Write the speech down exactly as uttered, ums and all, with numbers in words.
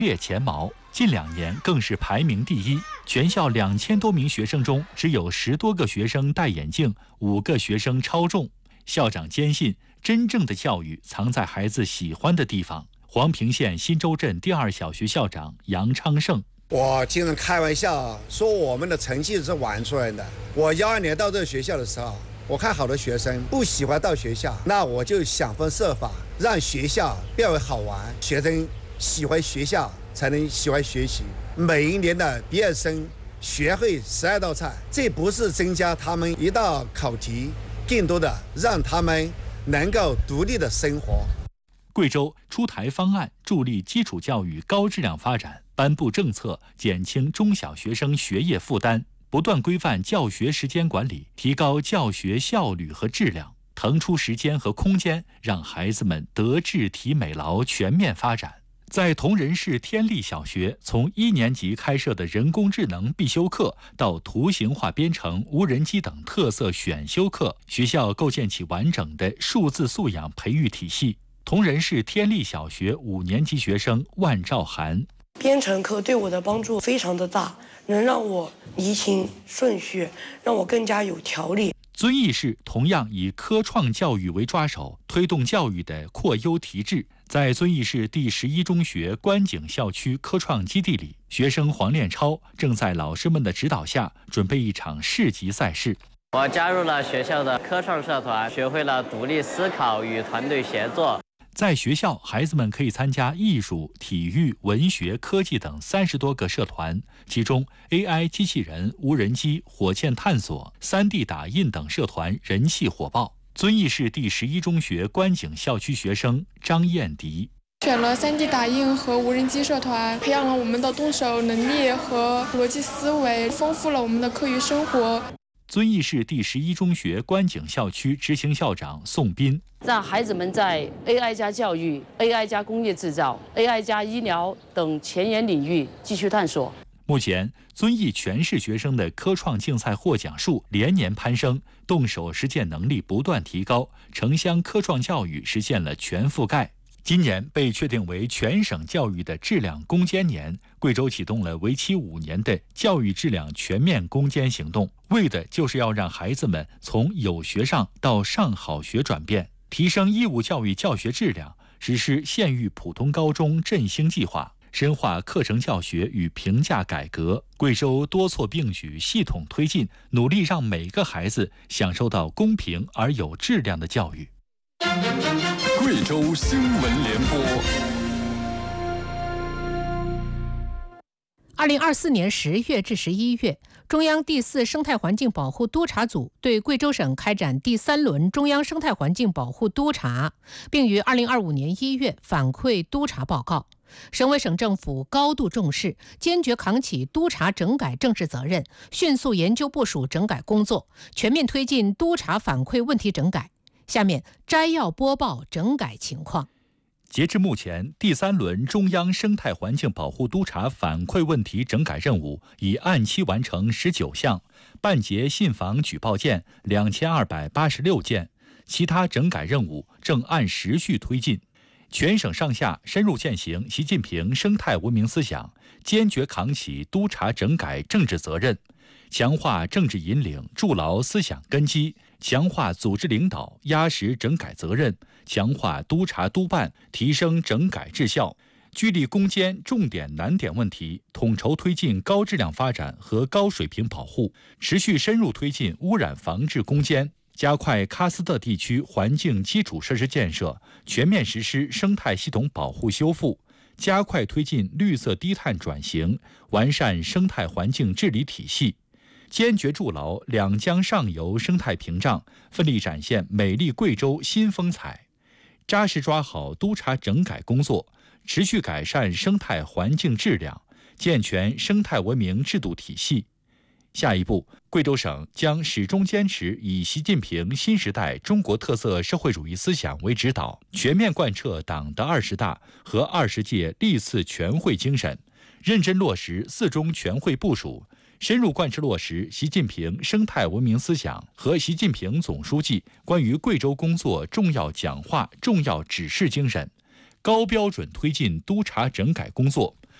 列前茅，近两年更是排名第一。全校两千多名学生中，只有十多个学生戴眼镜，五个学生超重。校长坚信，真正的教育藏在孩子喜欢的地方。黄平县新洲镇第二小学校长杨昌盛。 我经常开玩笑说，我们的成绩是玩出来的。我幺二年到这个学校的时候，我看好多学生不喜欢到学校，那我就想方设法让学校变为好玩，学生喜欢学校才能喜欢学习。每一年的毕业生学会十二道菜，这不是增加他们一道考题，更多的让他们能够独立的生活。 贵州出台方案，助力基础教育高质量发展，颁布政策，减轻中小学生学业负担，不断规范教学时间管理，提高教学效率和质量，腾出时间和空间，让孩子们德智体美劳全面发展。在铜仁市天立小学，从一年级开设的人工智能必修课到图形化编程、无人机等特色选修课，学校构建起完整的数字素养培育体系。铜仁市天立小学五年级学生万兆涵： 编程课对我的帮助非常的大，能让我厘清顺序，让我更加有条理。 遵义市同样以科创教育为抓手，推动教育的扩优提质。在遵义市第十一中学观景校区科创基地里，学生黄练超正在老师们的指导下准备一场市级赛事。 我加入了学校的科创社团，学会了独立思考与团队协作。 在学校，孩子们可以参加艺术、体育、文学、科技等三十多个社团，其中 A I 机器人、无人机、火箭探索、三 D 打印等社团人气火爆。遵义市第十一中学观景校区学生张燕迪： 选了三 D 打印和无人机社团，培养了我们的动手能力和逻辑思维，丰富了我们的课余生活。 遵义市第十一中学观景校区执行校长宋斌： 让孩子们在 A I 加教育、A I 加工业制造、A I 加医疗等前沿领域继续探索。 目前，遵义全市学生的科创竞赛获奖数连年攀升，动手实践能力不断提高，城乡科创教育实现了全覆盖。今年被确定为全省教育的质量攻坚年，贵州启动了为期五年的教育质量全面攻坚行动，为的就是要让孩子们从有学上到上好学转变，提升义务教育教学质量，实施县域普通高中振兴计划，深化课程教学与评价改革。贵州多措并举，系统推进，努力让每个孩子享受到公平而有质量的教育。 贵州新闻联播。 二零二四年十月至十一月，中央第四生态环境保护督察组对贵州省开展第三轮中央生态环境保护督查，并于二零二五年一月反馈督查报告。省委省政府高度重视，坚决扛起督查整改政治责任，迅速研究部署整改工作，全面推进督查反馈问题整改。下面摘要播报整改情况。 截至目前，第三轮中央生态环境保护督查反馈问题整改任务已按期完成十九项，办结信访举报件两千二百八十六件，其他整改任务正按时序推进。全省上下深入践行习近平生态文明思想，坚决扛起督查整改政治责任，强化政治引领，筑牢思想根基，强化组织领导，压实整改责任，强化督查督办，提升整改质效，聚力攻坚重点难点问题，统筹推进高质量发展和高水平保护，持续深入推进污染防治攻坚，加快喀斯特地区环境基础设施建设，全面实施生态系统保护修复，加快推进绿色低碳转型，完善生态环境治理体系，坚决筑牢两江上游生态屏障，奋力展现美丽贵州新风采，扎实抓好督查整改工作，持续改善生态环境质量，健全生态文明制度体系。下一步，贵州省将始终坚持以习近平新时代中国特色社会主义思想为指导，全面贯彻党的二十大和二十届历次全会精神，认真落实四中全会部署，深入贯彻落实习近平生态文明思想和习近平总书记关于贵州工作重要讲话、重要指示精神，高标准推进督查整改工作，